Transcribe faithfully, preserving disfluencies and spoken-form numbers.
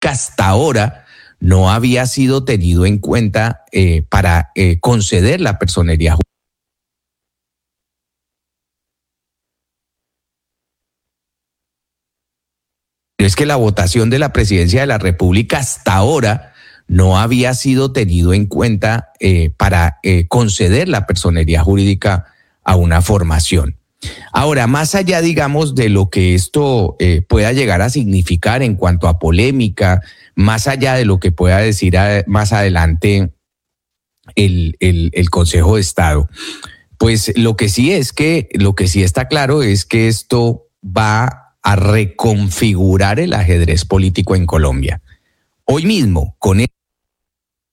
República hasta ahora no había sido tenido en cuenta eh, para eh, conceder la personería jurídica. Es que la votación de la presidencia de la República hasta ahora no había sido tenido en cuenta eh, para eh, conceder la personería jurídica a una formación. Ahora, más allá, digamos, de lo que esto eh, pueda llegar a significar en cuanto a polémica, más allá de lo que pueda decir a, más adelante el, el, el Consejo de Estado, pues lo que sí es que, lo que sí está claro es que esto va a reconfigurar el ajedrez político en Colombia. Hoy mismo, con